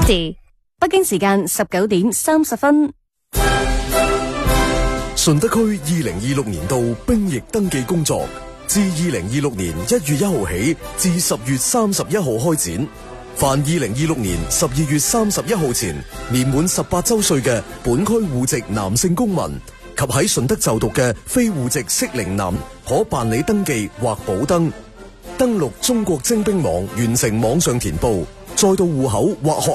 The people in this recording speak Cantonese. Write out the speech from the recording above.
時，北京時間19:30。 順德區2026年度兵役登記工作自2026年1月1號起至10月31號開展。凡2026年12月31號前年滿18周歲嘅本區戶籍男性公民及喺順德就讀嘅非戶籍適齡男，可辦理登記或補登。登錄中國徵兵網完成網上填報，再到戶口或學